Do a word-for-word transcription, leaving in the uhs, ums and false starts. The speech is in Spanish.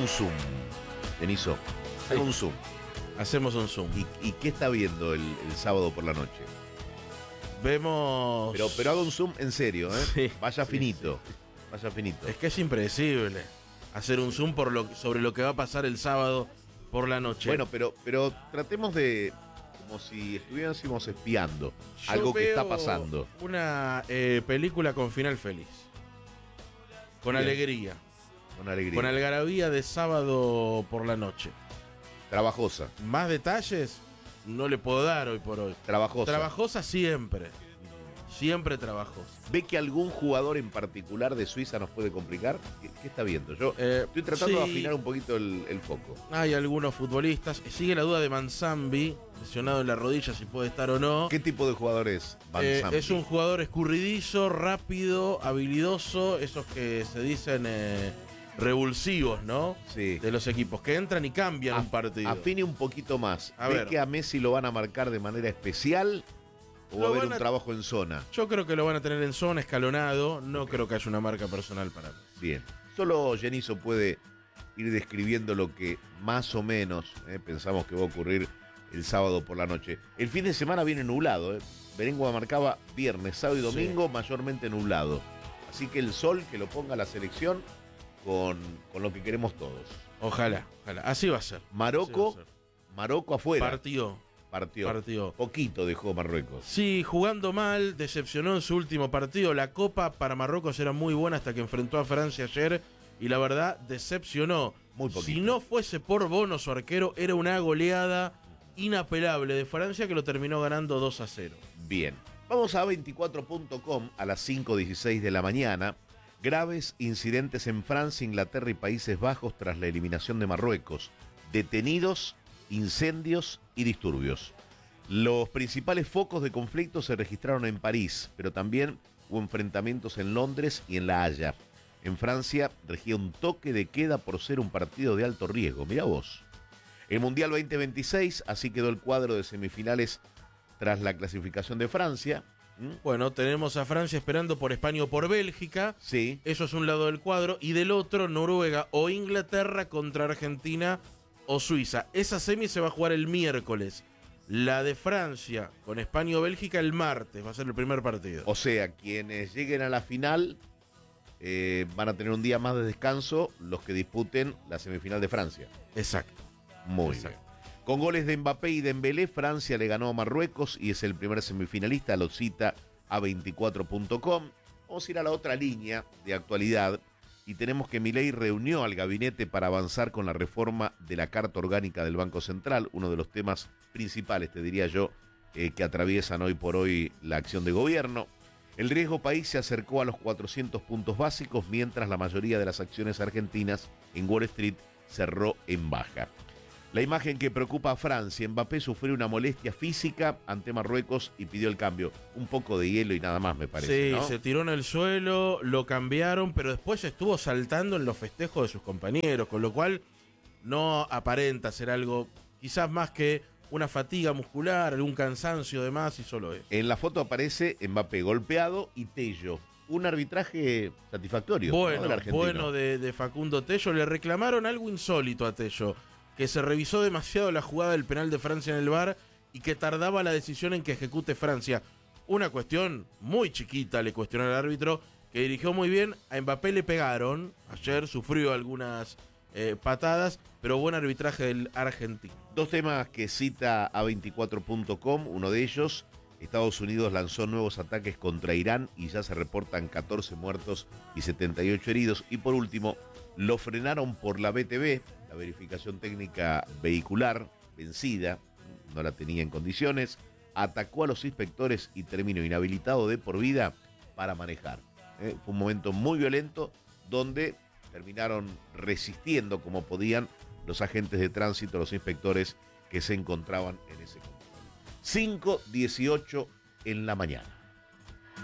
un zoom, Deniso. Haga un zoom. Hacemos un zoom. ¿Y, y qué está viendo el, el sábado por la noche? Vemos... Pero, pero haga un zoom en serio, ¿eh? Sí, Vaya sí, finito. sí. Vaya finito. Es que es impredecible hacer un zoom por lo, sobre lo que va a pasar el sábado por la noche. Bueno, pero, pero tratemos de... como si estuviésemos espiando Yo algo que veo está pasando. Una eh, película con final feliz. Con Bien. alegría. Con alegría. Con algarabía de sábado por la noche. Trabajosa. Más detalles no le puedo dar hoy por hoy. Trabajosa. Trabajosa siempre. Siempre trabajosa. ¿Ve que algún jugador en particular de Suiza nos puede complicar? ¿Qué, qué está viendo? Yo Eh, estoy tratando sí. de afinar un poquito el, el foco. Hay algunos futbolistas. Sigue la duda de Manzambi, lesionado en la rodilla, si puede estar o no. ¿Qué tipo de jugador es Van Eh, Zampi? es un jugador escurridizo, rápido, habilidoso, esos que se dicen eh, revulsivos, ¿no? Sí. De los equipos, que entran y cambian A- un partido. Afine un poquito más. A ¿Ve ver. que a Messi lo van a marcar de manera especial o Lo va a haber van un a- trabajo en zona? Yo creo que lo van a tener en zona, escalonado. No creo que haya una marca personal para mí. Bien. Solo Genizo puede ir describiendo lo que más o menos eh, pensamos que va a ocurrir el sábado por la noche. El fin de semana viene nublado. Eh. Berengua marcaba viernes, sábado y domingo, Sí. mayormente nublado. Así que el sol que lo ponga la selección con, con lo que queremos todos. Ojalá, ojalá. Así va a ser. Marocco, Así va a ser. Marocco afuera. Partió. Partió. Partió. Poquito dejó Marruecos. Sí, jugando mal, decepcionó en su último partido. La Copa para Marruecos era muy buena hasta que enfrentó a Francia ayer. Y la verdad, decepcionó. Muy poquito. Si no fuese por Bono, su arquero, era una goleada inapelable de Francia que lo terminó ganando dos a cero. Bien. Vamos a veinticuatro punto com a las cinco dieciséis de la mañana. Graves incidentes en Francia, Inglaterra y Países Bajos tras la eliminación de Marruecos. Detenidos, incendios y disturbios. Los principales focos de conflicto se registraron en París, pero también hubo enfrentamientos en Londres y en La Haya. En Francia regía un toque de queda por ser un partido de alto riesgo. Mirá vos. El Mundial veinte veintiséis, así quedó el cuadro de semifinales tras la clasificación de Francia. ¿Mm? Bueno, tenemos a Francia esperando por España o por Bélgica. Sí. Eso es un lado del cuadro. Y del otro, Noruega o Inglaterra contra Argentina o Suiza. Esa semi se va a jugar el miércoles. La de Francia con España o Bélgica el martes. Va a ser el primer partido. O sea, quienes lleguen a la final eh, van a tener un día más de descanso los que disputen la semifinal de Francia. Exacto. Muy Exacto. bien. Con goles de Mbappé y Dembélé, Francia le ganó a Marruecos y es el primer semifinalista, lo cita a veinticuatro punto com. Vamos a ir a la otra línea de actualidad y tenemos que Milei reunió al gabinete para avanzar con la reforma de la Carta Orgánica del Banco Central, uno de los temas principales, te diría yo, eh, que atraviesan hoy por hoy la acción de gobierno. El riesgo país se acercó a los cuatrocientos puntos básicos, mientras la mayoría de las acciones argentinas en Wall Street cerró en baja. La imagen que preocupa a Francia: Mbappé sufrió una molestia física ante Marruecos y pidió el cambio. Un poco de hielo y nada más, me parece, Sí, ¿no? se tiró en el suelo, lo cambiaron, pero después estuvo saltando en los festejos de sus compañeros, con lo cual no aparenta ser algo, quizás más que una fatiga muscular, algún cansancio de más y solo eso. En la foto aparece Mbappé golpeado y Tello. Un arbitraje satisfactorio, ¿no?, Bueno, del argentino. bueno de, de Facundo Tello. Le reclamaron algo insólito a Tello, que se revisó demasiado la jugada del penal de Francia en el V A R y que tardaba la decisión en que ejecute Francia. Una cuestión muy chiquita le cuestionó al árbitro, que dirigió muy bien. A Mbappé le pegaron, ayer sufrió algunas eh, patadas, pero buen arbitraje del argentino. Dos temas que cita a veinticuatro punto com, uno de ellos: Estados Unidos lanzó nuevos ataques contra Irán y ya se reportan catorce muertos y setenta y ocho heridos. Y por último, lo frenaron por la B T V, la verificación técnica vehicular, vencida, no la tenía en condiciones, atacó a los inspectores y terminó inhabilitado de por vida para manejar. Eh, fue un momento muy violento donde terminaron resistiendo como podían los agentes de tránsito, los inspectores que se encontraban en ese control. cinco dieciocho en la mañana.